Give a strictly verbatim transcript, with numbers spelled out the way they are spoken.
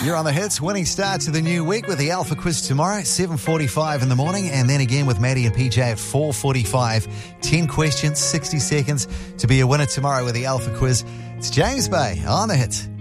You're on the hits. Winning start to the new week with the Alpha Quiz tomorrow, seven forty-five in the morning, and then again with Maddie and P J at four forty-five. ten questions, sixty seconds to be a winner tomorrow with the Alpha Quiz. It's James Bay on the hits.